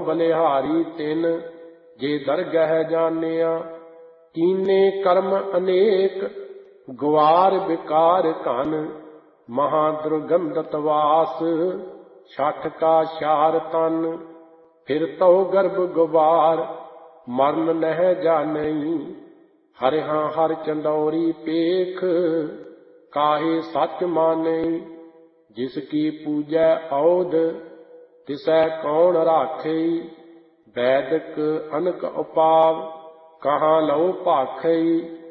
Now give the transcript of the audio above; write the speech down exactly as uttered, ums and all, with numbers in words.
ਬਲਿਹਾਰੀ ਤਿਨ ਜੇ ਦਰਗਹਿ ਜਾਣਿਆ। ਕੀਨੇ ਕਰਮ ਅਨੇਕ ਗਵਾਰ ਵਿਕਾਰ ਘਨ ਮਹਾ ਦੁਰਗੰਧਤ ਵਾਸ ਛਠ ਕਾ ਸ਼ਾਰ ਤਨ। ਫਿਰ ਤਉ ਗਰਭ ਗੁਬਾਰ ਮਰਨ ਨਹਿ ਜਾਣਈ ਹਰਿਹਾਂ ਹਰ ਚੰਦੌਰੀ ਪੇਖ ਕਾਹੇ ਸੱਚ ਮਾਨਈ। ਜਿਸ ਕੀ ਪੂਜੈ ਔਧ ਤਿਸੈ ਕੌਣ ਰਾਖਈ ਵੈਦਿਕ ਅਨਕ ਉਪਾਵ ਕਹਾਂ ਲਉ ਭਾਖਈ।